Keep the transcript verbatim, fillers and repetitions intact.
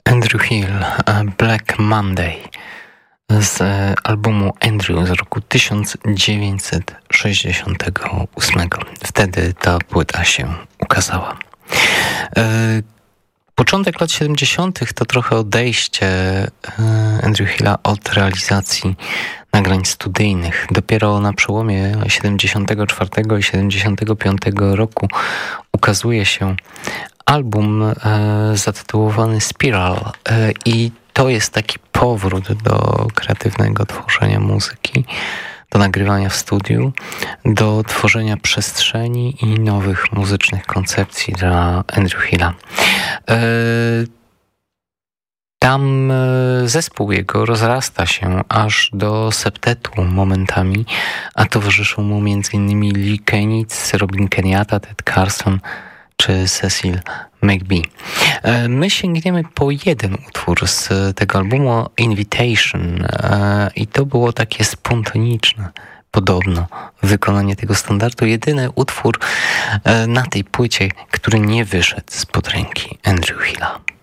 Andrew Hill, Black Monday z albumu Andrew z roku tysiąc dziewięćset sześćdziesiątego ósmego. Wtedy ta płyta się ukazała. Początek lat siedemdziesiątych to trochę odejście Andrew Hilla od realizacji nagrań studyjnych. Dopiero na przełomie siedemdziesiątego czwartego i siedemdziesiątego piątego roku ukazuje się album e, zatytułowany Spiral e, i to jest taki powrót do kreatywnego tworzenia muzyki, do nagrywania w studiu, do tworzenia przestrzeni i nowych muzycznych koncepcji dla Andrew Hilla. E, Tam zespół jego rozrasta się aż do septetu momentami, a towarzyszą mu m.in. Lee Konitz, Robin Kenyatta, Ted Carson czy Cecil McBee. My sięgniemy po jeden utwór z tego albumu, Invitation, i to było takie spontaniczne, podobno, wykonanie tego standardu. Jedyny utwór na tej płycie, który nie wyszedł spod ręki Andrew Hilla.